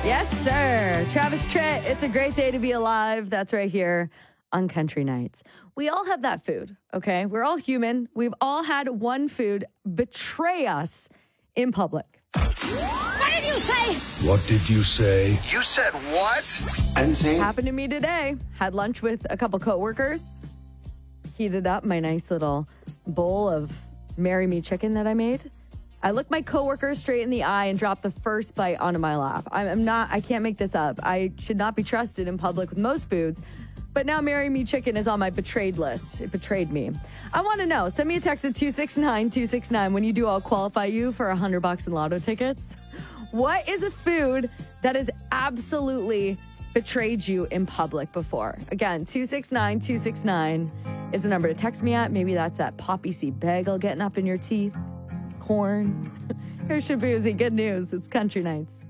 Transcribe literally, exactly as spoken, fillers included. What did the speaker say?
Yes, sir. Travis Tritt, it's a great day to be alive. That's right here on Country Nights. We all have that food, okay? We're all human. We've all had one food betray us in public. What did you say? What did you say? You said what? I didn't say. Happened to me today. Had lunch with a couple coworkers. Heated up my nice little bowl of Marry Me chicken that I made. I looked my coworker straight in the eye and dropped the first bite onto my lap. I'm not, I can't make this up. I should not be trusted in public with most foods. But now Marry Me chicken is on my betrayed list. It betrayed me. I want to know. Send me a text at two six nine two six nine. When you do, I'll qualify you for one hundred bucks in lotto tickets. What is a food that has absolutely betrayed you in public before? Again, two six nine two six nine is the number to text me at. Maybe that's that poppy seed bagel getting up in your teeth. Corn. Here's Shabuzi. Good news. It's Country Nights.